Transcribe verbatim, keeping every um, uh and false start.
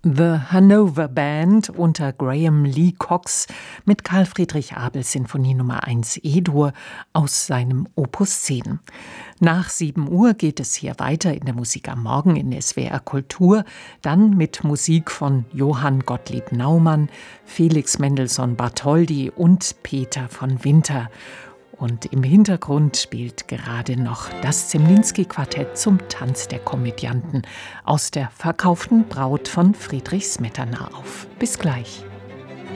The Hanover Band unter Graham Lee Cox mit Carl Friedrich Abel Sinfonie Nummer eins E-Dur aus seinem Opus zehn. Nach sieben Uhr geht es hier weiter in der Musik am Morgen in S W R Kultur, dann mit Musik von Johann Gottlieb Naumann, Felix Mendelssohn Bartholdy und Peter von Winter. Und im Hintergrund spielt gerade noch das Zemlinsky-Quartett zum Tanz der Komödianten aus der Verkauften Braut von Friedrich Smetana auf. Bis gleich.